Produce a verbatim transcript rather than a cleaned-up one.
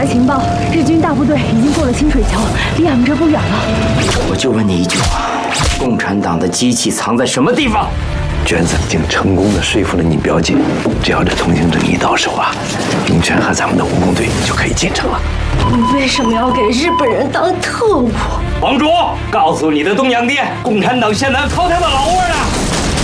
的情报，日军大部队已经过了清水桥，离俺们这儿不远了。 我就问你一句话：共产党的机器藏在什么地方？ 娟子已经成功的说服了你表姐，只要这通行证一到手啊，明泉和咱们的武工队就可以进城了。 你为什么要给日本人当特务？ 王卓，告诉你的东洋爹，共产党现在操他的老窝呢。